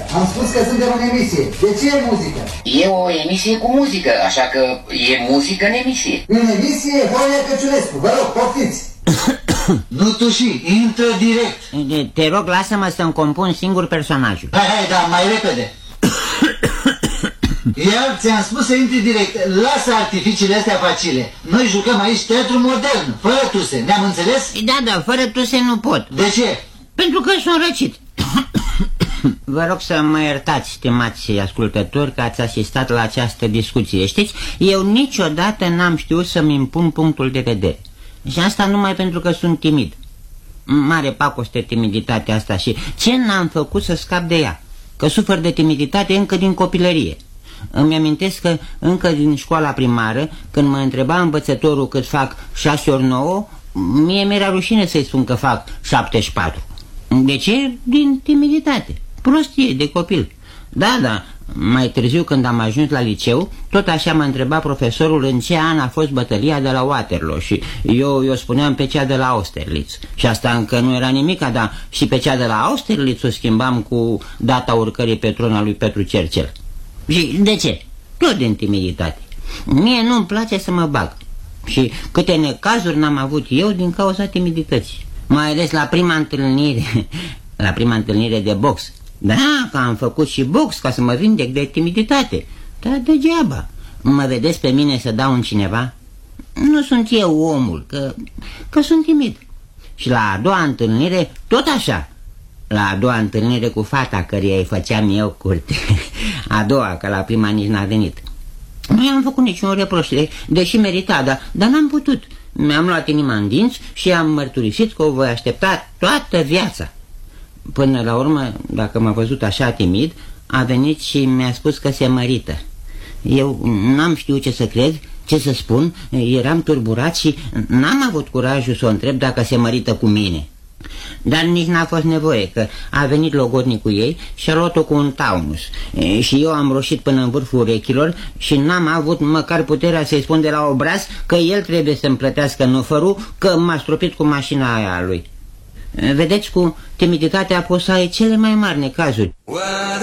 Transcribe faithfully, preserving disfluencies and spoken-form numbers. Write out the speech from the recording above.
Am spus că suntem în emisie. De ce e muzică? E o emisie cu muzică, așa că e muzică în emisie. În emisie e Horia Căciulescu. Vă rog, poftiți. Nu tuși, intră direct. Te rog, lasă-mă să-mi compun singur personajul. Hai, hai, dar mai repede. Iar ți-am spus să intri direct. Lasă artificiile astea facile. Noi jucăm aici teatru modern, fără tuse. Ne-am înțeles? Da, da, fără tuse nu pot. De ce? Pentru că sunt răcit. Vă rog să mă iertați, stimați ascultători, că ați asistat la această discuție. Știți, eu niciodată n-am știut să-mi impun punctul de vedere. Și asta numai pentru că sunt timid. Mare pacoste timiditatea asta. Și ce n-am făcut să scap de ea? Că sufăr de timiditate încă din copilărie. Îmi amintesc că încă din școala primară, când mă întreba învățătorul cât fac șase ori nouă, mie mi-era rușine să-i spun că fac șaptezeci și patru. De ce? Din timiditate. Prostie de copil. Da, da, mai târziu când am ajuns la liceu, tot așa m-a întrebat profesorul în ce an a fost bătălia de la Waterloo și eu, eu spuneam pe cea de la Austerlitz. Și asta încă nu era nimica, dar și pe cea de la Austerlitz o schimbam cu data urcării pe tron a lui Petru Cercel. Și de ce? Tot din timiditate. Mie nu-mi place să mă bag. Și câte necazuri n-am avut eu din cauza timidității. Mai ales la prima întâlnire, la prima întâlnire de box. Da, că am făcut și box ca să mă vindec de timiditate. Dar degeaba. Mă vedeți pe mine să dau în cineva? Nu sunt eu omul, că, că sunt timid. Și la a doua întâlnire, tot așa. La a doua întâlnire cu fata căreia îi făceam eu curte. A doua, că la prima nici n-a venit. Nu i-am făcut niciun reproș, deși merita, dar, dar n-am putut. Mi-am luat inima în dinți și am mărturisit că o voi aștepta toată viața. Până la urmă, dacă m-a văzut așa timid, a venit și mi-a spus că se mărită. Eu n-am știut ce să cred, ce să spun, eram turburat și n-am avut curajul să o întreb dacă se mărită cu mine. Dar nici n-a fost nevoie, că a venit logodnicul ei și a luat-o cu un taunus. E, și eu am roșit până în vârful urechilor și n-am avut măcar puterea să-i spun de la obraz că el trebuie să-mi plătească nufărul, că m-a stropit cu mașina aia lui. Vedeți, cu timiditatea poți să ai cele mai mari necazuri.